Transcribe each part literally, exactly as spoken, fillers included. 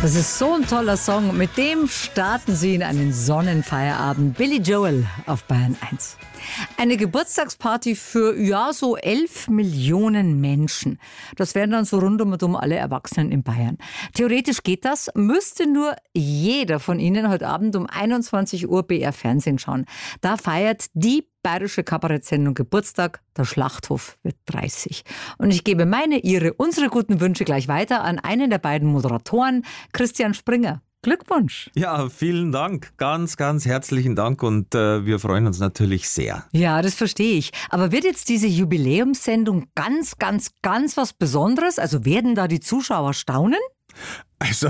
Das ist so ein toller Song. Mit dem starten Sie in einen Sonnenfeierabend. Billy Joel auf Bayern eins. Eine Geburtstagsparty für, ja, so elf Millionen Menschen. Das wären dann so rund um und um alle Erwachsenen in Bayern. Theoretisch geht das, müsste nur jeder von Ihnen heute Abend um einundzwanzig Uhr B R Fernsehen schauen. Da feiert die bayerische Kabarettsendung Geburtstag. Der Schlachthof wird dreißig. Und ich gebe meine, Ihre, unsere guten Wünsche gleich weiter an einen der beiden Moderatoren, Christian Springer. Glückwunsch. Ja, vielen Dank. Ganz, ganz herzlichen Dank und äh, wir freuen uns natürlich sehr. Ja, das verstehe ich. Aber wird jetzt diese Jubiläumssendung ganz, ganz, ganz was Besonderes? Also werden da die Zuschauer staunen? Also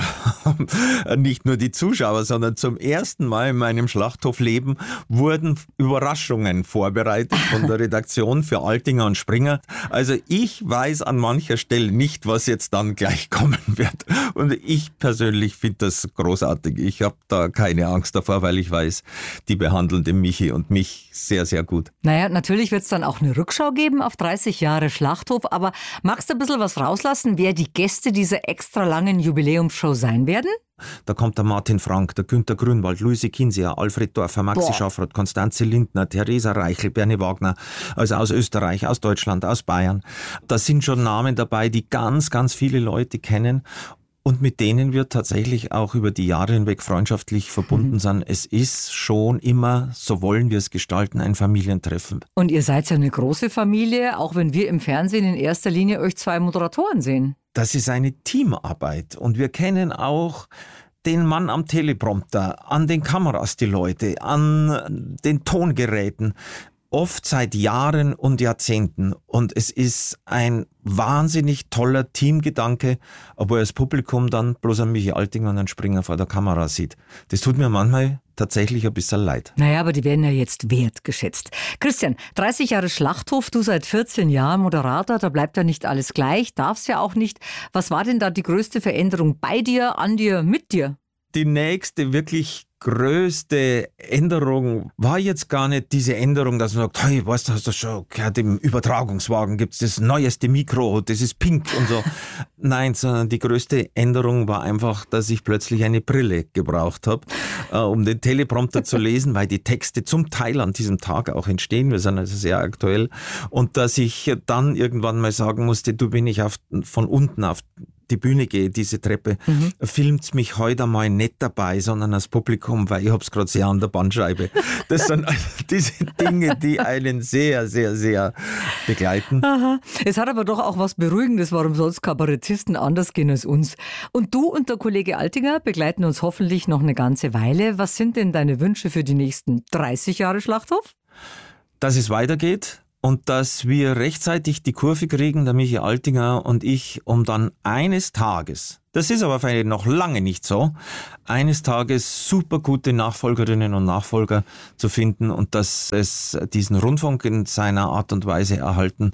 nicht nur die Zuschauer, sondern zum ersten Mal in meinem Schlachthofleben wurden Überraschungen vorbereitet von der Redaktion für Altinger und Springer. Also ich weiß an mancher Stelle nicht, was jetzt dann gleich kommen wird. Und ich persönlich finde das großartig. Ich habe da keine Angst davor, weil ich weiß, die behandeln den Michi und mich sehr, sehr gut. Naja, natürlich wird es dann auch eine Rückschau geben auf dreißig Jahre Schlachthof. Aber magst du ein bisschen was rauslassen, wer die Gäste dieser extra langen Jubiläumsshow sein werden? Da kommt der Martin Frank, der Günter Grünwald, Luise Kinseher, Alfred Dorfer, Maxi Boah. Schaffrath, Konstanze Lindner, Theresa Reichel, Bernie Wagner, also aus Österreich, aus Deutschland, aus Bayern. Da sind schon Namen dabei, die ganz, ganz viele Leute kennen. Und mit denen wir tatsächlich auch über die Jahre hinweg freundschaftlich verbunden sind. Es ist schon immer, so wollen wir es gestalten, ein Familientreffen. Und ihr seid ja eine große Familie, auch wenn wir im Fernsehen in erster Linie euch zwei Moderatoren sehen. Das ist eine Teamarbeit und wir kennen auch den Mann am Teleprompter, an den Kameras die Leute, an den Tongeräten. Oft seit Jahren und Jahrzehnten. Und es ist ein wahnsinnig toller Teamgedanke, obwohl das Publikum dann bloß einen Michi Altinger und einen Springer vor der Kamera sieht. Das tut mir manchmal tatsächlich ein bisschen leid. Naja, aber die werden ja jetzt wertgeschätzt. Christian, dreißig Jahre Schlachthof, du seit vierzehn Jahren Moderator, da bleibt ja nicht alles gleich, darf's ja auch nicht. Was war denn da die größte Veränderung bei dir, an dir, mit dir? Die nächste wirklich größte Änderung war jetzt gar nicht diese Änderung, dass man sagt, hey, weißt du, hast du schon gehört, im Übertragungswagen gibt's das neueste Mikro, das ist pink und so. Nein, sondern die größte Änderung war einfach, dass ich plötzlich eine Brille gebraucht habe, äh, um den Teleprompter zu lesen, weil die Texte zum Teil an diesem Tag auch entstehen, wir sind also sehr aktuell, und dass ich dann irgendwann mal sagen musste, du, bin ich auf, von unten auf die Bühne gehe, diese Treppe, mhm. filmt's mich heute mal nicht dabei, sondern das Publikum, weil ich hab's gerade sehr an der Bandscheibe. Das sind also diese Dinge, die einen sehr, sehr, sehr begleiten. Aha. Es hat aber doch auch was Beruhigendes, warum sonst Kabarettisten anders gehen als uns. Und du und der Kollege Altinger begleiten uns hoffentlich noch eine ganze Weile. Was sind denn deine Wünsche für die nächsten dreißig Jahre Schlachthof? Dass es weitergeht. Und dass wir rechtzeitig die Kurve kriegen, der Michi Altinger und ich, um dann eines Tages, das ist aber vielleicht noch lange nicht so, eines Tages super gute Nachfolgerinnen und Nachfolger zu finden und dass es diesen Rundfunk in seiner Art und Weise erhalten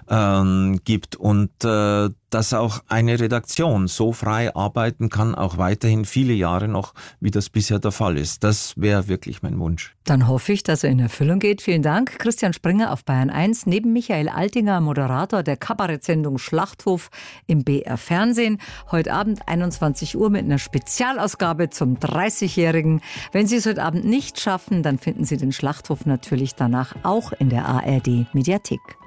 ähm, gibt und äh, dass auch eine Redaktion so frei arbeiten kann, auch weiterhin viele Jahre noch, wie das bisher der Fall ist. Das wäre wirklich mein Wunsch. Dann hoffe ich, dass er in Erfüllung geht. Vielen Dank. Christian Springer auf Bayern eins, neben Michael Altinger, Moderator der Kabarettsendung Schlachthof im B R Fernsehen. Heute Abend einundzwanzig Uhr mit einer Spezialausgabe zum dreißigjährigen. Wenn Sie es heute Abend nicht schaffen, dann finden Sie den Schlachthof natürlich danach auch in der A R D Mediathek.